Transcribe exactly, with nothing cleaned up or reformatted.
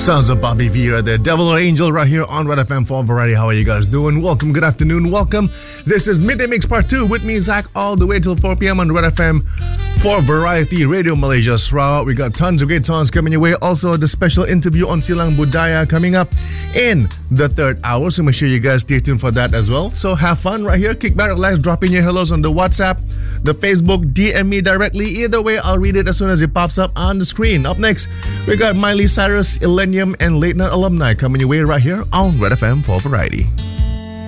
Sounds of Bobby Vieira there. Devil or Angel right here on Red F M for Variety. How are you guys doing? Welcome, good afternoon, welcome. This is Midday Mix Part two with me, Zach, all the way till four p.m. on Red F M for Variety Radio Malaysia Sarawak. We got tons of great songs coming your way. Also, the special interview on Silang Budaya coming up in the third hour. So make sure you guys stay tuned for that as well. So have fun right here. Kick back, relax, drop in your hellos on the WhatsApp, the Facebook, D M me directly. Either way, I'll read it as soon as it pops up on the screen. Up next, we got Miley Cyrus, Illenium, and Late Night Alumni coming your way right here on Red F M for Variety.